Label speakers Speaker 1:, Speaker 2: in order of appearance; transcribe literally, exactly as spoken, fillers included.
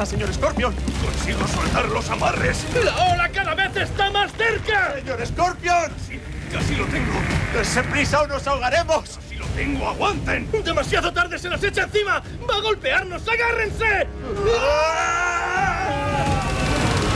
Speaker 1: pasa, señor Scorpion?
Speaker 2: Consigo soltar los amarres.
Speaker 3: ¡La ola cada vez está más cerca!
Speaker 1: ¡Señor Scorpion!
Speaker 2: Sí, casi lo tengo.
Speaker 1: ¡Dense prisa o nos ahogaremos!
Speaker 2: Casi lo tengo, aguanten.
Speaker 3: ¡Demasiado tarde, se nos echa encima! ¡Va a golpearnos, agárrense!
Speaker 1: ¡Ah!